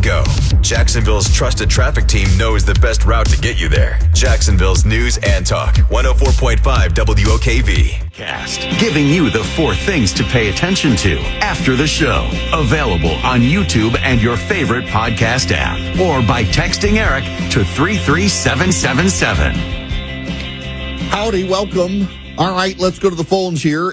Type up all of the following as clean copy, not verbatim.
go. Jacksonville's trusted traffic team knows the best route to get you there. Jacksonville's News and Talk, 104.5 WOKV. Cast, giving you the 4 things to pay attention to after the show. Available on YouTube and your favorite podcast app, or by texting Eric to 33777. Howdy, welcome. All right, let's go to the phones here.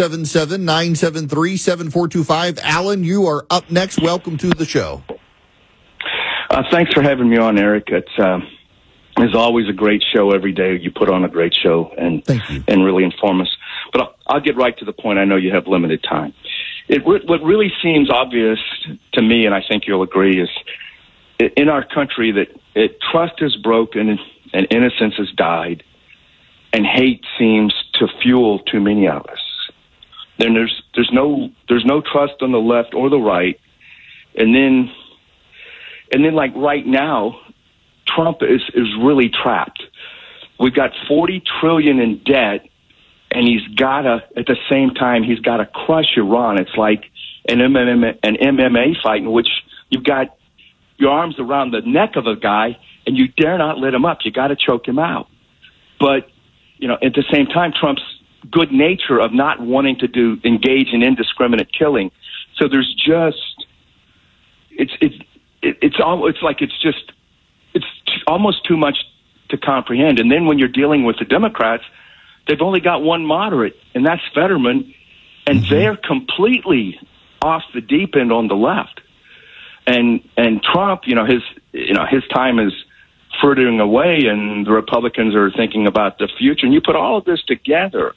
877-973-7425. Alan, you are up next. Welcome to the show. Thanks for having me on, Eric. It's always a great show every day. You put on a great show and really inform us. But I'll get right to the point. I know you have limited time. What really seems obvious to me, and I think you'll agree, is in our country that trust is broken and innocence has died, and hate seems to fuel too many of us. Then there's no trust on the left or the right, and then like right now, Trump is really trapped. We've got $40 trillion in debt, and at the same time he's got to crush Iran. It's like an MMA fight in which you've got your arms around the neck of a guy, and you dare not let him up. You got to choke him out. But at the same time, Trump's good nature of not wanting to engage in indiscriminate killing. So there's just it's almost too much to comprehend. And then when you're dealing with the Democrats, they've only got one moderate, and that's Fetterman, and they're completely off the deep end on the left. And Trump, his time is frittering away, and the Republicans are thinking about the future. And you put all of this together,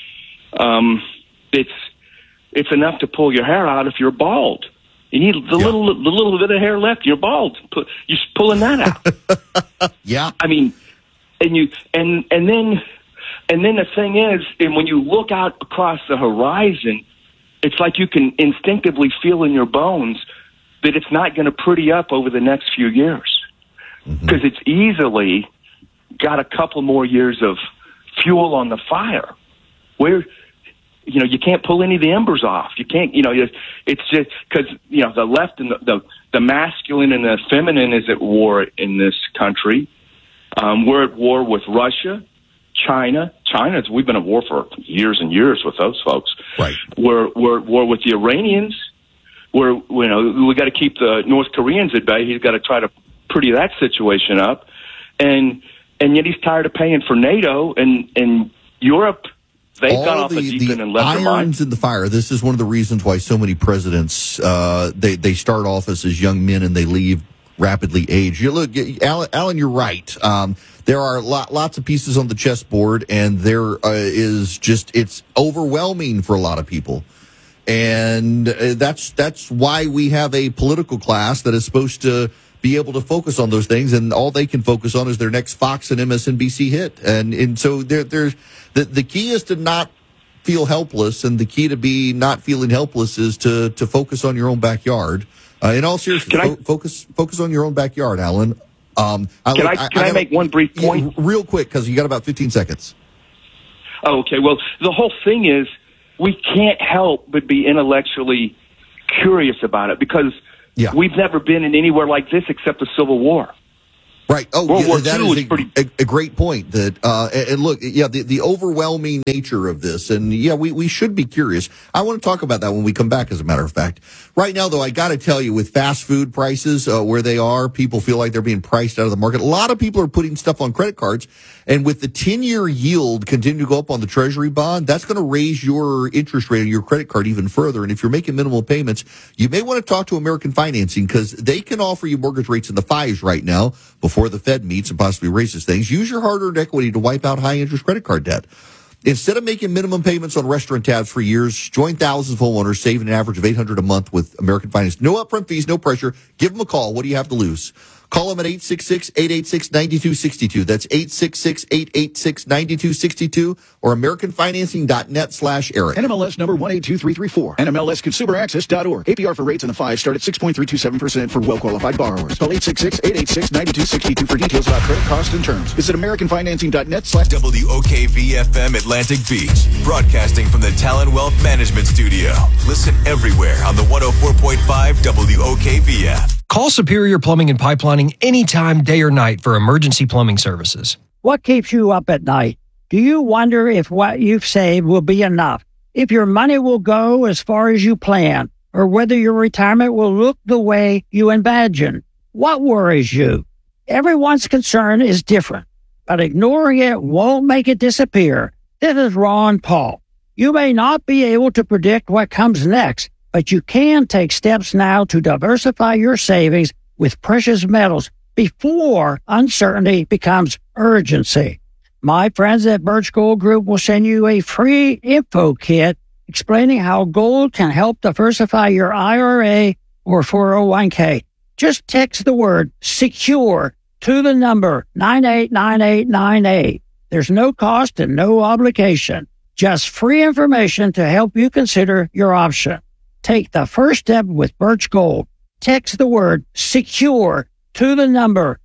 it's enough to pull your hair out if you're bald. You need the little bit of hair left. You're bald. You're pulling that out. Yeah. I mean, and then the thing is, and when you look out across the horizon, it's like you can instinctively feel in your bones that it's not going to pretty up over the next few years. Because it's easily got a couple more years of fuel on the fire where, you can't pull any of the embers off. You can't, it's just because, the left and the masculine and the feminine is at war in this country. We're at war with Russia, China. We've been at war for years and years with those folks. Right. We're at war with the Iranians. We got to keep the North Koreans at bay. He's got to try to pretty that situation up, and yet he's tired of paying for NATO and Europe. They've gone off the deep end and left their irons in the fire. This is one of the reasons why so many presidents they start office as young men and they leave rapidly aged. Alan, you're right. There are lots of pieces on the chessboard, and there it's overwhelming for a lot of people. And that's why we have a political class that is supposed to be able to focus on those things, and all they can focus on is their next Fox and MSNBC hit. And so there's the key is to not feel helpless, and the key to be not feeling helpless is to focus on your own backyard. In all seriousness, focus on your own backyard, Alan. Can I make one brief point? Real quick, because you got about 15 seconds. Oh, okay. Well, the whole thing is we can't help but be intellectually curious about it because we've never been in anywhere like this except the Civil War. Right. Oh, World War that II is is pretty... a great point. That and look, the overwhelming nature of this, and we should be curious. I want to talk about that when we come back. As a matter of fact, right now though, I got to tell you, with fast food prices where they are, people feel like they're being priced out of the market. A lot of people are putting stuff on credit cards, and with the 10-year yield continuing to go up on the Treasury bond, that's going to raise your interest rate on your credit card even further. And if you're making minimal payments, you may want to talk to American Financing because they can offer you mortgage rates in the 5s right now before the Fed meets and possibly raises things. Use your hard-earned equity to wipe out high-interest credit card debt. Instead of making minimum payments on restaurant tabs for years, join thousands of homeowners saving an average of $800 a month with American Finance. No upfront fees, no pressure. Give them a call. What do you have to lose? Call them at 866-886-9262. That's 866-886-9262 or AmericanFinancing.net/Eric. NMLS number 182334. NMLSConsumerAccess.org. APR for rates in the 5 start at 6.327% for well-qualified borrowers. Call 866-886-9262 for details about credit costs and terms. Visit AmericanFinancing.net/ WOKV-FM Atlantic Beach. Broadcasting from the Talon Wealth Management Studio. Listen everywhere on the 104.5 104.5 WOKV app. Call Superior Plumbing and Pipelining anytime, day or night, for emergency plumbing services. What keeps you up at night? Do you wonder if what you've saved will be enough? If your money will go as far as you plan? Or whether your retirement will look the way you imagine? What worries you? Everyone's concern is different, but ignoring it won't make it disappear. This is Ron Paul. You may not be able to predict what comes next, but you can take steps now to diversify your savings with precious metals before uncertainty becomes urgency. My friends at Birch Gold Group will send you a free info kit explaining how gold can help diversify your IRA or 401k. Just text the word SECURE to the number 989898. There's no cost and no obligation. Just free information to help you consider your option. Take the first step with Birch Gold. Text the word SECURE to the number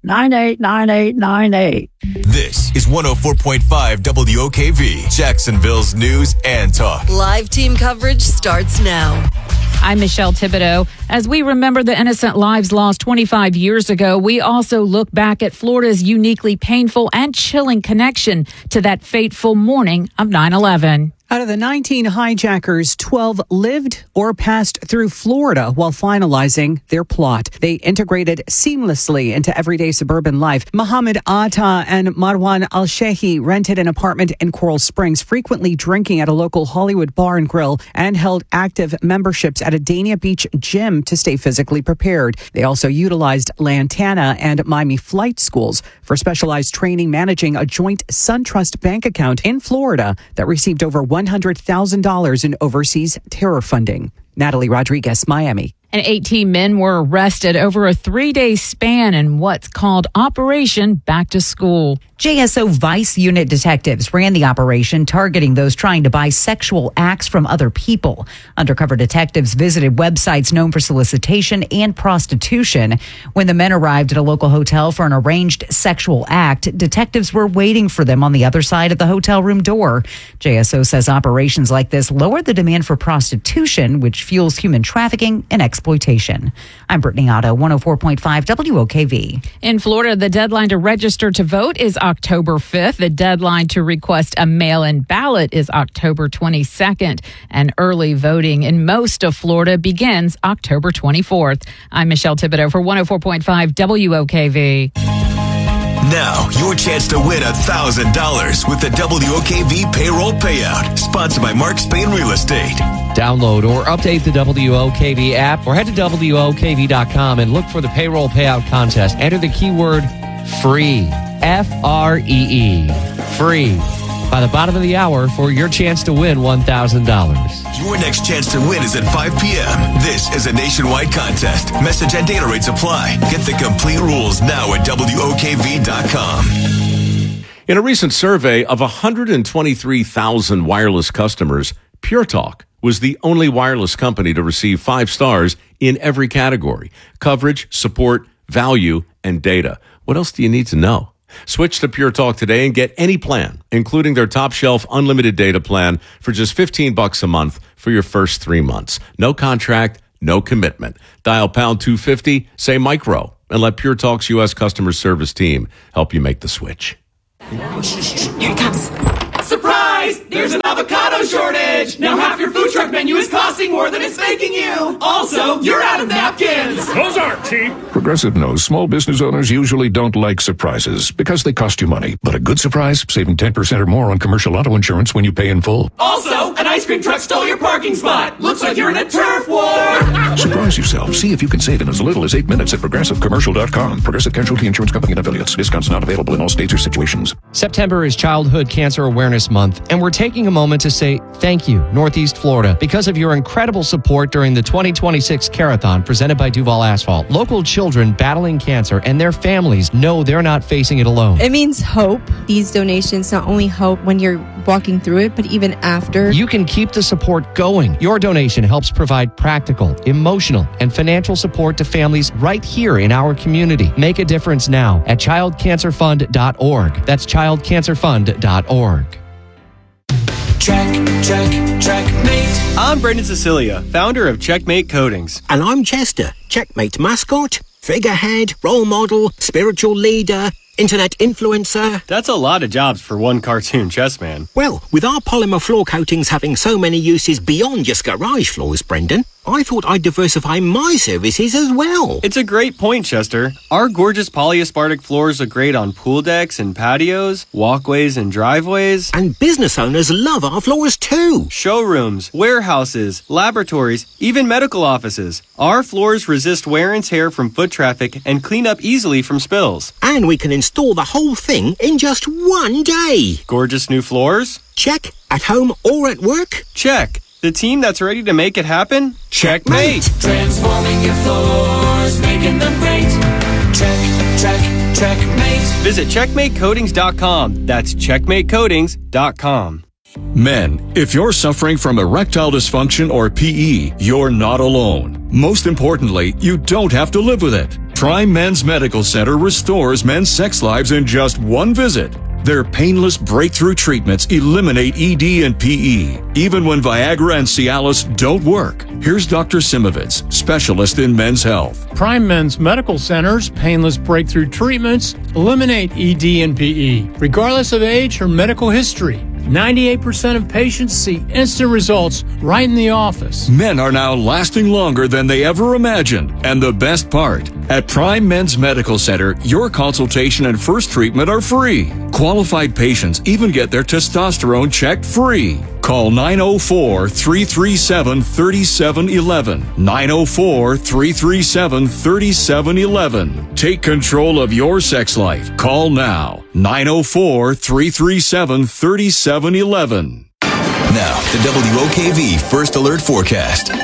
989898. This is 104.5 WOKV, Jacksonville's news and talk. Live team coverage starts now. I'm Michelle Thibodeau. As we remember the innocent lives lost 25 years ago, we also look back at Florida's uniquely painful and chilling connection to that fateful morning of 9/11. Out of the 19 hijackers, 12 lived or passed through Florida while finalizing their plot. They integrated seamlessly into everyday suburban life. Mohammed Atta and Marwan Al-Shehi rented an apartment in Coral Springs, frequently drinking at a local Hollywood bar and grill, and held active memberships at a Dania Beach gym to stay physically prepared. They also utilized Lantana and Miami flight schools for specialized training, managing a joint SunTrust bank account in Florida that received over $100,000 in overseas terror funding. Natalie Rodriguez, Miami. And 18 men were arrested over a 3-day span in what's called Operation Back to School. JSO Vice Unit detectives ran the operation targeting those trying to buy sexual acts from other people. Undercover detectives visited websites known for solicitation and prostitution. When the men arrived at a local hotel for an arranged sexual act, detectives were waiting for them on the other side of the hotel room door. JSO says operations like this lower the demand for prostitution, which fuels human trafficking and exploitation. I'm Brittany Otto, 104.5 WOKV. In Florida, the deadline to register to vote is October 5th. The deadline to request a mail-in ballot is October 22nd. And early voting in most of Florida begins October 24th. I'm Michelle Thibodeau for 104.5 WOKV. Now, your chance to win $1,000 with the WOKV Payroll Payout, sponsored by Mark Spain Real Estate. Download or update the WOKV app or head to WOKV.com and look for the Payroll Payout Contest. Enter the keyword FREE, F-R-E-E, free, by the bottom of the hour for your chance to win $1,000. Your next chance to win is at 5 p.m. This is a nationwide contest. Message and data rates apply. Get the complete rules now at WOKV.com. In a recent survey of 123,000 wireless customers, Pure Talk was the only wireless company to receive 5 stars in every category: coverage, support, value, and data. What else do you need to know? Switch to Pure Talk today and get any plan, including their top shelf unlimited data plan, for just $15 a month for your first 3 months. No contract, no commitment. Dial pound 250, say micro, and let Pure Talk's U.S. customer service team help you make the switch. Here it comes. Surprise! There's an avocado shortage! Now half your food truck menu is costing more than it's making you! Also, you're out of napkins! Those aren't cheap! Progressive knows small business owners usually don't like surprises because they cost you money. But a good surprise, saving 10% or more on commercial auto insurance when you pay in full. Also, an ice cream truck stole your parking spot! Looks like you're in a turf war! Surprise yourself. See if you can save in as little as 8 minutes at ProgressiveCommercial.com. Progressive Casualty Insurance Company and Affiliates. Discounts not available in all states or situations. September is Childhood Cancer Awareness Month, and we're taking a moment to say thank you, Northeast Florida, because of your incredible support during the 2026 Carathon presented by Duval Asphalt. Local children battling cancer and their families know they're not facing it alone. It means hope. These donations not only help when you're walking through it, but even after. You can keep the support going. Your donation helps provide practical, emotional, and financial support to families right here in our community. Make a difference now at childcancerfund.org. That's childcancerfund.org. Checkmate. I'm Brendan Cecilia, founder of Checkmate Coatings. And I'm Chester, Checkmate mascot, figurehead, role model, spiritual leader, internet influencer. That's a lot of jobs for one cartoon chess man. Well, with our polymer floor coatings having so many uses beyond just garage floors, Brendan, I thought I'd diversify my services as well. It's a great point, Chester. Our gorgeous polyaspartic floors are great on pool decks and patios, walkways and driveways. And business owners love our floors too. Showrooms, warehouses, laboratories, even medical offices. Our floors resist wear and tear from foot traffic and clean up easily from spills. And we can install the whole thing in just one day. Gorgeous new floors? Check. At home or at work? Check. The team that's ready to make it happen? Checkmate. Transforming your floors, making them great. Checkmate. Visit checkmatecoatings.com. That's checkmatecoatings.com. Men, if you're suffering from erectile dysfunction or PE, you're not alone. Most importantly, you don't have to live with it. Prime Men's Medical Center restores men's sex lives in just one visit. Their painless breakthrough treatments eliminate ED and PE, even when Viagra and Cialis don't work. Here's Dr. Simovitz, specialist in men's health. Prime Men's Medical Center's painless breakthrough treatments eliminate ED and PE, regardless of age or medical history. 98% of patients see instant results right in the office. Men are now lasting longer than they ever imagined. And the best part, at Prime Men's Medical Center, your consultation and first treatment are free. Qualified patients even get their testosterone checked free. Call 904-337-3711. 904-337-3711. Take control of your sex life. Call now. 904-337-3711. Now, the WOKV First Alert Forecast.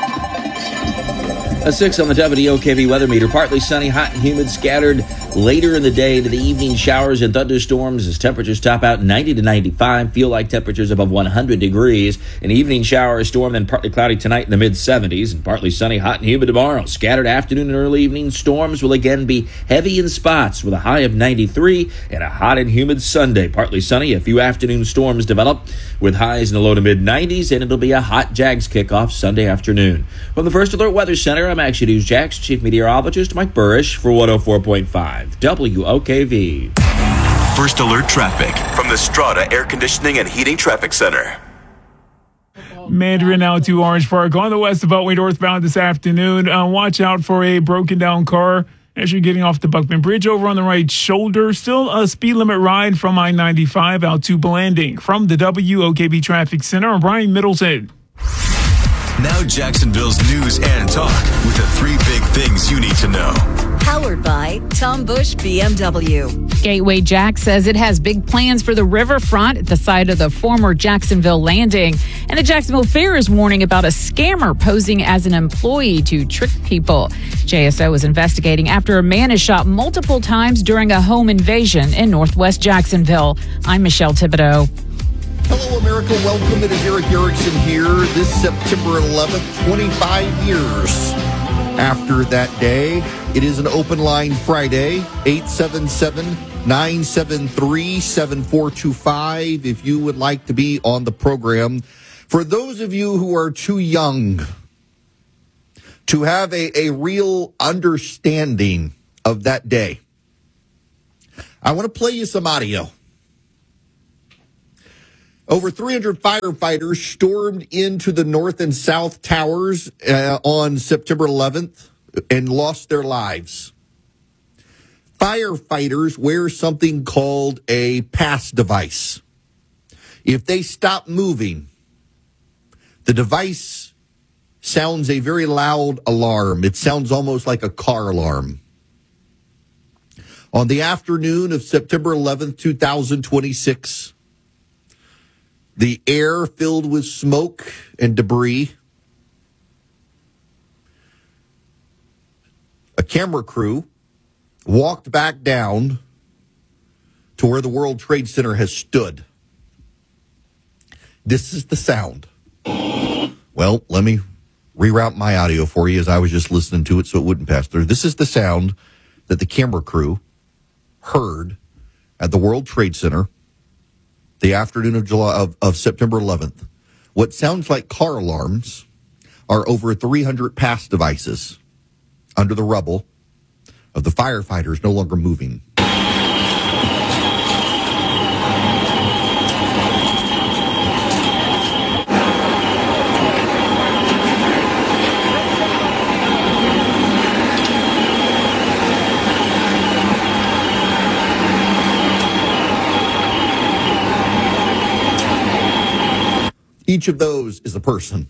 A 6 on the WOKV weather meter. Partly sunny, hot and humid, scattered later in the day to the evening showers and thunderstorms as temperatures top out 90 to 95. Feel like temperatures above 100 degrees. An evening shower, storm, and partly cloudy tonight in the mid-70s. And partly sunny, hot and humid tomorrow. Scattered afternoon and early evening storms will again be heavy in spots with a high of 93 and a hot and humid Sunday. Partly sunny, a few afternoon storms develop with highs in the low to mid-90s. And it'll be a hot Jags kickoff Sunday afternoon. From the First Alert Weather Center, I'm Action News Jax Chief Meteorologist Mike Burrish for 104.5 WOKV. First Alert Traffic from the Strata Air Conditioning and Heating Traffic Center. Mandarin out to Orange Park on the west Beltway northbound this afternoon. Watch out for a broken down car as you're getting off the Buckman Bridge over on the right shoulder. Still a speed limit ride from I-95 out to Blanding. From the WOKV Traffic Center, I'm Brian Middleton. Now Jacksonville's news and talk with the 3 big things you need to know. Powered by Tom Bush BMW. Gateway Jack says it has big plans for the riverfront at the site of the former Jacksonville Landing. And the Jacksonville Fair is warning about a scammer posing as an employee to trick people. JSO is investigating after a man is shot multiple times during a home invasion in Northwest Jacksonville. I'm Michelle Thibodeau. Hello, America. Welcome. It is Eric Erickson here. This September 11th, 25 years after that day. It is an open line Friday, 877-973-7425. If you would like to be on the program. For those of you who are too young to have a real understanding of that day, I want to play you some audio. Over 300 firefighters stormed into the North and South Towers on September 11th and lost their lives. Firefighters wear something called a pass device. If they stop moving, the device sounds a very loud alarm. It sounds almost like a car alarm. On the afternoon of September 11th, 2026, the air filled with smoke and debris. A camera crew walked back down to where the World Trade Center has stood. This is the sound. Well, let me reroute my audio for you as I was just listening to it so it wouldn't pass through. This is the sound that the camera crew heard at the World Trade Center the afternoon of September 11th, What sounds like car alarms are over 300 PASS devices under the rubble of the firefighters no longer moving. Each of those is a person.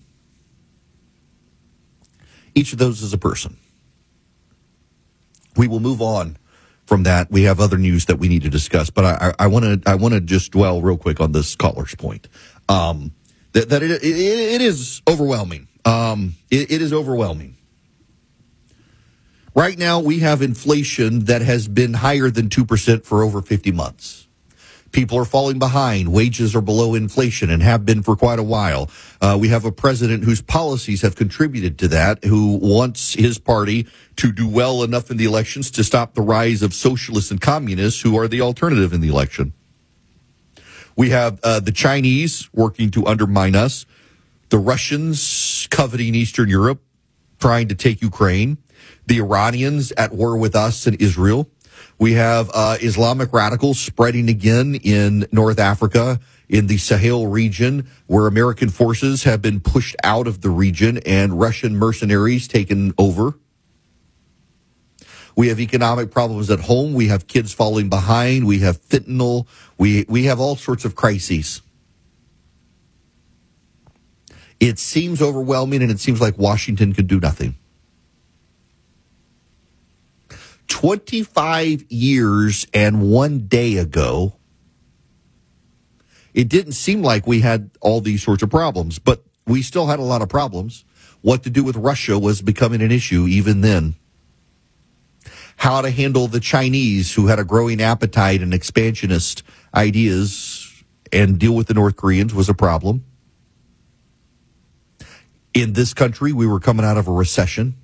Each of those is a person. We will move on from that. We have other news that we need to discuss, but I want to just dwell real quick on this caller's point. That it is overwhelming. It is overwhelming. Right now, we have inflation that has been higher than 2% for over 50 months. People are falling behind. Wages are below inflation and have been for quite a while. We have a president whose policies have contributed to that, who wants his party to do well enough in the elections to stop the rise of socialists and communists who are the alternative in the election. We have the Chinese working to undermine us, the Russians coveting Eastern Europe, trying to take Ukraine, the Iranians at war with us and Israel. We have Islamic radicals spreading again in North Africa, in the Sahel region, where American forces have been pushed out of the region and Russian mercenaries taken over. We have economic problems at home. We have kids falling behind. We have fentanyl. We have all sorts of crises. It seems overwhelming, and it seems like Washington could do nothing. 25 years and 1 day ago, it didn't seem like we had all these sorts of problems, but we still had a lot of problems. What to do with Russia was becoming an issue even then. How to handle the Chinese, who had a growing appetite and expansionist ideas, and deal with the North Koreans was a problem. In this country, we were coming out of a recession.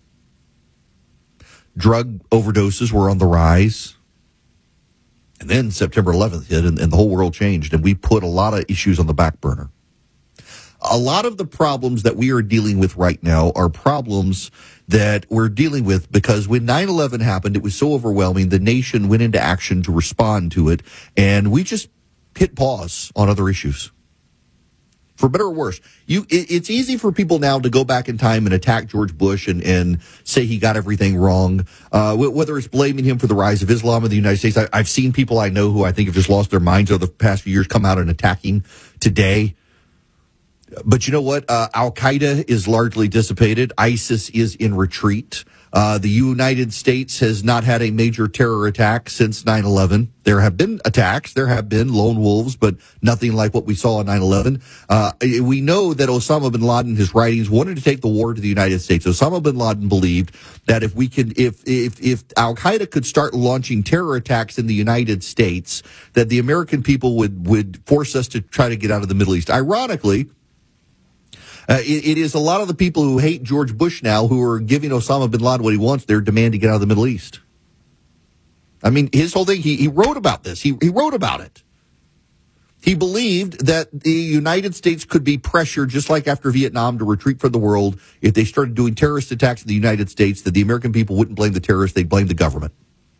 Drug overdoses were on the rise. And then September 11th hit, and the whole world changed, and we put a lot of issues on the back burner. A lot of the problems that we are dealing with right now are problems that we're dealing with because when 9/11 happened, it was so overwhelming, the nation went into action to respond to it, and we just hit pause on other issues. For better or worse, it's easy for people now to go back in time and attack George Bush and say he got everything wrong, whether it's blaming him for the rise of Islam in the United States. I've seen people I know who I think have just lost their minds over the past few years come out and attacking today. But you know what? Al-Qaeda is largely dissipated. ISIS is in retreat. The United States has not had a major terror attack since 9/11. There have been attacks. There have been lone wolves, but nothing like what we saw on 9/11. We know that Osama bin Laden, in his writings, wanted to take the war to the United States. Osama bin Laden believed that if Al-Qaeda could start launching terror attacks in the United States, that the American people would force us to try to get out of the Middle East. Ironically, it is a lot of the people who hate George Bush now who are giving Osama bin Laden what he wants. They're demanding to get out of the Middle East. I mean, his whole thing, he wrote about this. He wrote about it. He believed that the United States could be pressured, just like after Vietnam, to retreat from the world if they started doing terrorist attacks in the United States, that the American people wouldn't blame the terrorists, they'd blame the government.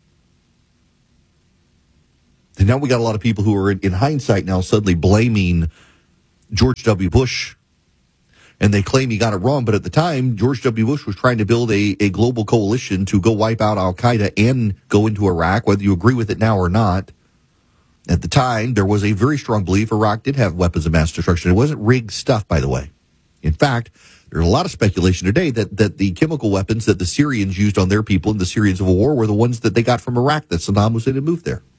And now we got a lot of people who are, in hindsight now, suddenly blaming George W. Bush. And they claim he got it wrong, but at the time, George W. Bush was trying to build a global coalition to go wipe out Al-Qaeda and go into Iraq, whether you agree with it now or not. At the time, there was a very strong belief Iraq did have weapons of mass destruction. It wasn't rigged stuff, by the way. In fact, there's a lot of speculation today that the chemical weapons that the Syrians used on their people in the Syrian civil war were the ones that they got from Iraq that Saddam Hussein had moved there.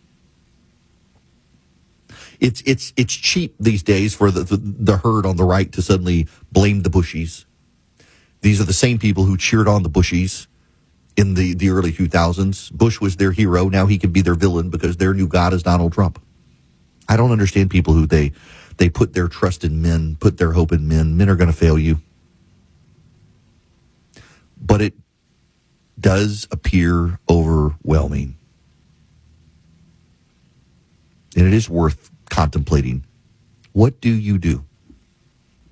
It's cheap these days for the herd on the right to suddenly blame the Bushies. These are the same people who cheered on the Bushies in the early 2000s. Bush was their hero. Now he can be their villain because their new god is Donald Trump. I don't understand people who they put their trust in men, put their hope in men. Men are going to fail you. But it does appear overwhelming. And it is worth contemplating. What do you do?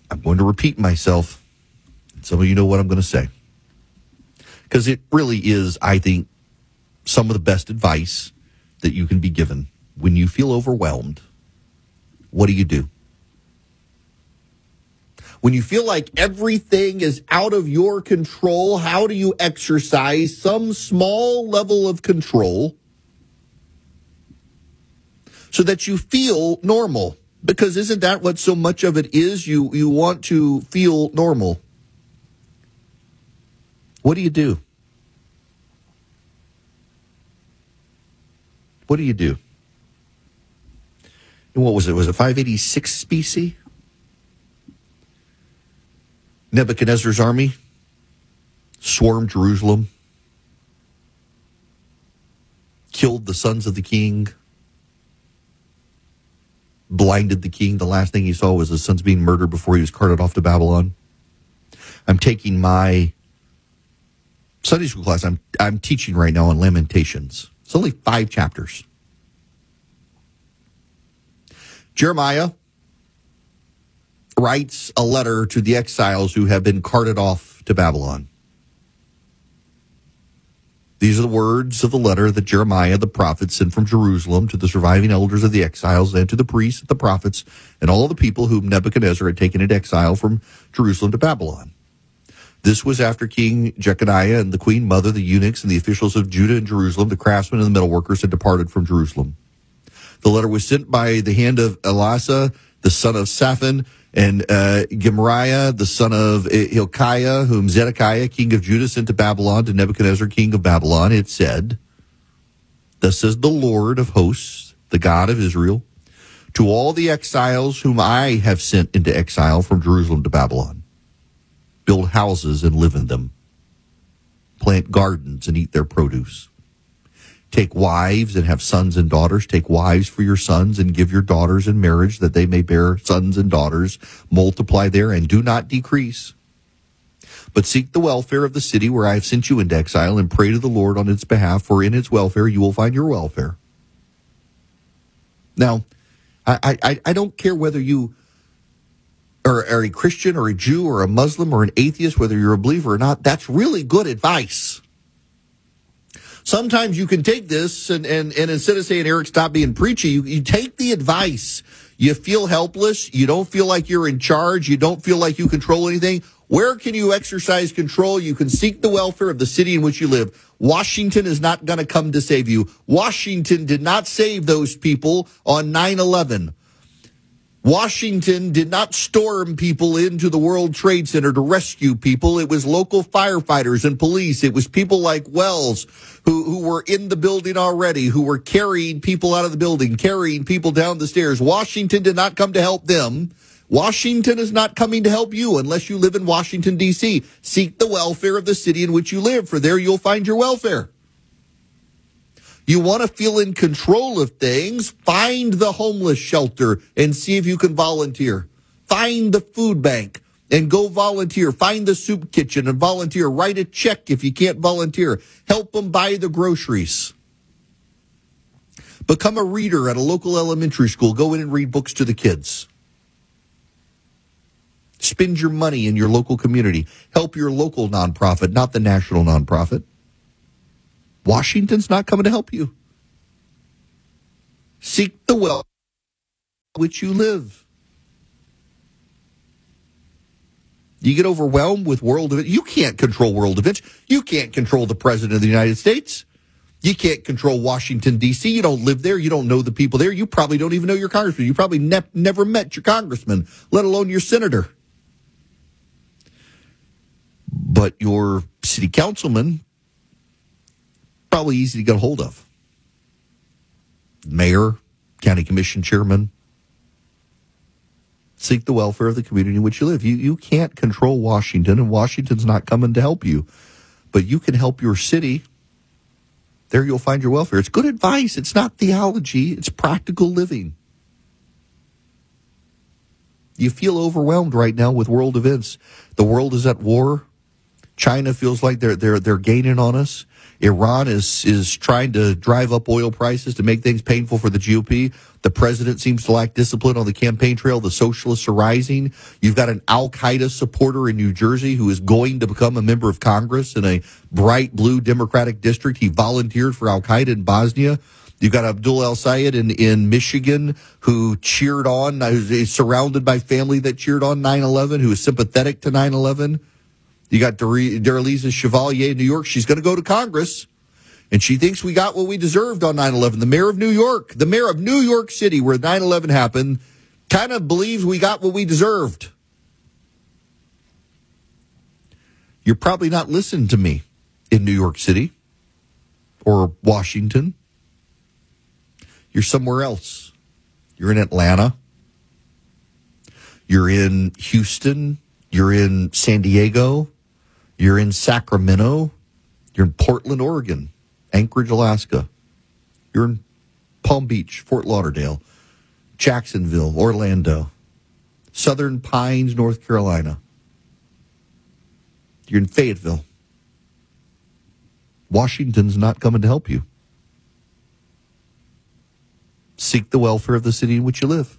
I'm going to repeat myself. Some of you know what I'm going to say. Because it really is, I think, some of the best advice that you can be given. When you feel overwhelmed, what do? When you feel like everything is out of your control, how do you exercise some small level of control so that you feel normal? Because isn't that what so much of it is? You want to feel normal. What do? What do? And what was it? Was it 586 BC? Nebuchadnezzar's army swarmed Jerusalem, killed the sons of the king, blinded the king. The last thing he saw was his sons being murdered before he was carted off to Babylon. I'm taking my Sunday school class. I'm teaching right now on Lamentations. It's only 5 chapters. Jeremiah writes a letter to the exiles who have been carted off to Babylon. These are the words of the letter that Jeremiah the prophet sent from Jerusalem to the surviving elders of the exiles and to the priests, the prophets, and all of the people whom Nebuchadnezzar had taken into exile from Jerusalem to Babylon. This was after King Jeconiah and the queen mother, the eunuchs, and the officials of Judah and Jerusalem, the craftsmen and the metalworkers, had departed from Jerusalem. The letter was sent by the hand of Elasah, the son of Shaphan, and Gemariah, the son of Hilkiah, whom Zedekiah, king of Judah, sent to Babylon, to Nebuchadnezzar, king of Babylon. It said, "Thus says the Lord of hosts, the God of Israel, to all the exiles whom I have sent into exile from Jerusalem to Babylon, build houses and live in them, plant gardens and eat their produce. Take wives and have sons and daughters. Take wives for your sons and give your daughters in marriage, that they may bear sons and daughters. Multiply there and do not decrease. But seek the welfare of the city where I have sent you into exile, and pray to the Lord on its behalf, for in its welfare you will find your welfare." Now, I don't care whether you are a Christian or a Jew or a Muslim or an atheist, whether you're a believer or not. That's really good advice. Sometimes you can take this and instead of saying, "Eric, stop being preachy," you take the advice. You feel helpless. You don't feel like you're in charge. You don't feel like you control anything. Where can you exercise control? You can seek the welfare of the city in which you live. Washington is not going to come to save you. Washington did not save those people on 9/11. Washington did not storm people into the World Trade Center to rescue people. It was local firefighters and police. It was people like Wells who were in the building already, who were carrying people out of the building, carrying people down the stairs. Washington did not come to help them. Washington is not coming to help you unless you live in Washington, D.C. Seek the welfare of the city in which you live, for there you'll find your welfare. You want to feel in control of things, find the homeless shelter and see if you can volunteer. Find the food bank and go volunteer. Find the soup kitchen and volunteer. Write a check if you can't volunteer. Help them buy the groceries. Become a reader at a local elementary school. Go in and read books to the kids. Spend your money in your local community. Help your local nonprofit, not the national nonprofit. Washington's not coming to help you. Seek the welfare in which you live. You get overwhelmed with world events. You can't control world events. You can't control the president of the United States. You can't control Washington, D.C. You don't live there. You don't know the people there. You probably don't even know your congressman. You probably never met your congressman, let alone your senator. But your city councilman, probably easy to get a hold of. Mayor, county commission chairman. Seek the welfare of the community in which you live. You can't control Washington, and Washington's not coming to help you. But you can help your city. There you'll find your welfare. It's good advice. It's not theology. It's practical living. You feel overwhelmed right now with world events. The world is at war. China feels like they're gaining on us. Iran is trying to drive up oil prices to make things painful for the GOP. The president seems to lack discipline on the campaign trail. The socialists are rising. You've got an Al-Qaeda supporter in New Jersey who is going to become a member of Congress in a bright blue Democratic district. He volunteered for Al-Qaeda in Bosnia. You've got Abdul El-Sayed in Michigan who cheered on, who's surrounded by family that cheered on 9/11, who is sympathetic to 9/11. You got Darlisa Chevalier in New York. She's going to go to Congress, and she thinks we got what we deserved on 9/11. The mayor of New York City, where 9/11 happened, kind of believes we got what we deserved. You're probably not listening to me in New York City or Washington. You're somewhere else. You're in Atlanta. You're in Houston. You're in San Diego. You're in Sacramento. You're in Portland, Oregon, Anchorage, Alaska. You're in Palm Beach, Fort Lauderdale, Jacksonville, Orlando, Southern Pines, North Carolina. You're in Fayetteville. Washington's not coming to help you. Seek the welfare of the city in which you live.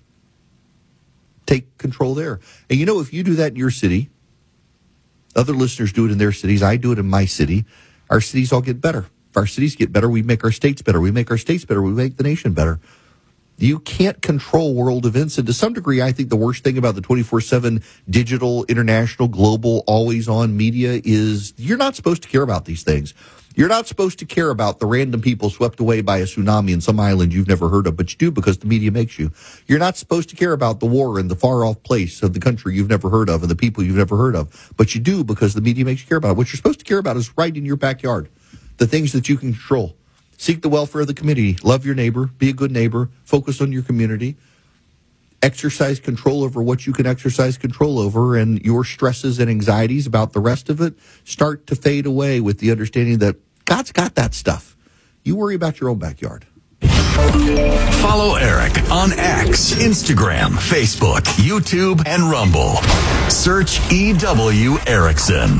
Take control there. And if you do that in your city, other listeners do it in their cities, I do it in my city, our cities all get better. If our cities get better, we make our states better. We make our states better, we make the nation better. You can't control world events. And to some degree, I think the worst thing about the 24/7 digital, international, global, always-on media is you're not supposed to care about these things. You're not supposed to care about the random people swept away by a tsunami in some island you've never heard of, but you do because the media makes you. You're not supposed to care about the war in the far-off place of the country you've never heard of and the people you've never heard of, but you do because the media makes you care about it. What you're supposed to care about is right in your backyard, the things that you can control. Seek the welfare of the community. Love your neighbor. Be a good neighbor. Focus on your community. Exercise control over what you can exercise control over, and your stresses and anxieties about the rest of it start to fade away with the understanding that God's got that stuff. You worry about your own backyard. Follow Eric on X, Instagram, Facebook, YouTube, and Rumble. Search EW Erickson.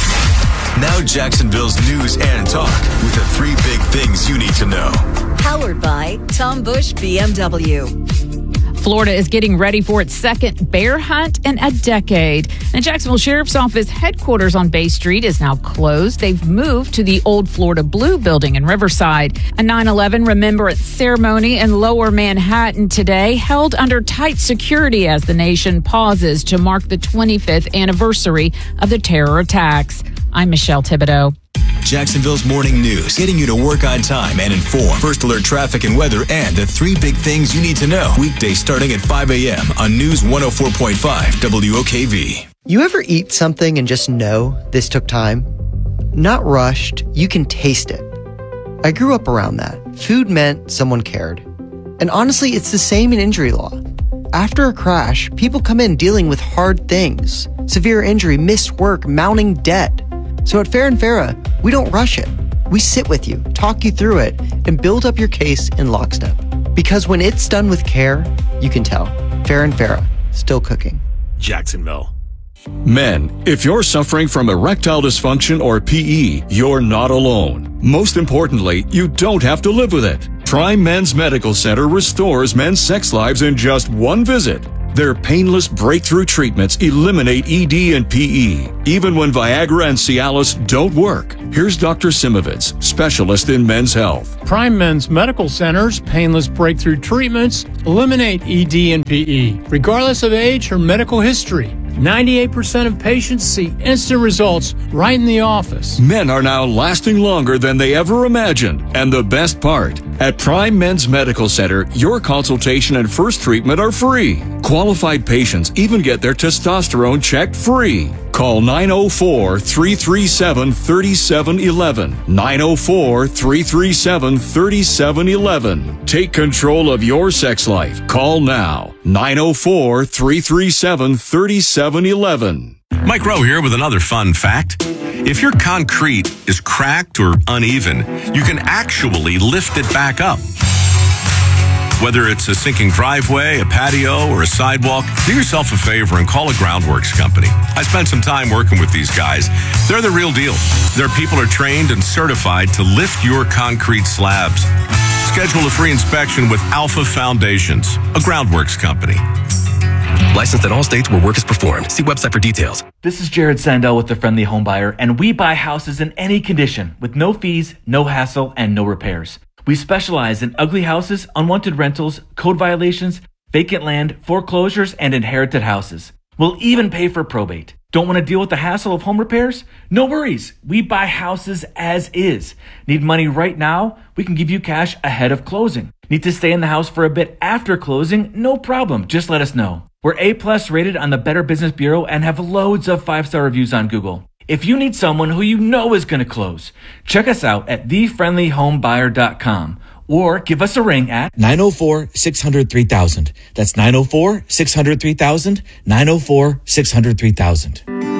Now Jacksonville's news and talk with the 3 big things you need to know. Powered by Tom Bush BMW. Florida is getting ready for its second bear hunt in a decade. The Jacksonville Sheriff's Office headquarters on Bay Street is now closed. They've moved to the old Florida Blue building in Riverside. A 9/11 remembrance ceremony in Lower Manhattan today held under tight security as the nation pauses to mark the 25th anniversary of the terror attacks. I'm Michelle Thibodeau. Jacksonville's morning news, getting you to work on time and informed. First alert traffic and weather and the 3 big things you need to know. Weekdays starting at 5 a.m. on News 104.5 WOKV. You ever eat something and just know this took time? Not rushed, you can taste it. I grew up around that. Food meant someone cared. And honestly, it's the same in injury law. After a crash, people come in dealing with hard things. Severe injury, missed work, mounting debt. So at Fair & Farah, we don't rush it. We sit with you, talk you through it, and build up your case in lockstep. Because when it's done with care, you can tell. Fair & Farah, still cooking. Jacksonville. Men, if you're suffering from erectile dysfunction or PE, you're not alone. Most importantly, you don't have to live with it. Prime Men's Medical Center restores men's sex lives in just one visit. Their painless breakthrough treatments eliminate ED and PE, even when Viagra and Cialis don't work. Here's Dr. Simovitz, specialist in men's health. Prime Men's Medical Center's painless breakthrough treatments eliminate ED and PE, regardless of age or medical history. 98% of patients see instant results right in the office. Men are now lasting longer than they ever imagined. And the best part, at Prime Men's Medical Center, your consultation and first treatment are free. Qualified patients even get their testosterone checked free. Call 904-337-3711. 904-337-3711. Take control of your sex life. Call now. 904-337-3711. Mike Rowe here with another fun fact. If your concrete is cracked or uneven, you can actually lift it back up. Whether it's a sinking driveway, a patio, or a sidewalk, do yourself a favor and call a Groundworks company. I spent some time working with these guys. They're the real deal. Their people are trained and certified to lift your concrete slabs. Schedule a free inspection with Alpha Foundations, a Groundworks company. Licensed in all states where work is performed. See website for details. This is Jared Sandell with The Friendly Home Buyer, and we buy houses in any condition with no fees, no hassle, and no repairs. We specialize in ugly houses, unwanted rentals, code violations, vacant land, foreclosures, and inherited houses. We'll even pay for probate. Don't want to deal with the hassle of home repairs? No worries. We buy houses as is. Need money right now? We can give you cash ahead of closing. Need to stay in the house for a bit after closing? No problem. Just let us know. We're A+ rated on the Better Business Bureau and have loads of 5-star reviews on Google. If you need someone who you know is going to close, check us out at thefriendlyhomebuyer.com or give us a ring at 904-600-3000. That's 904-600-3000, 904-600-3000.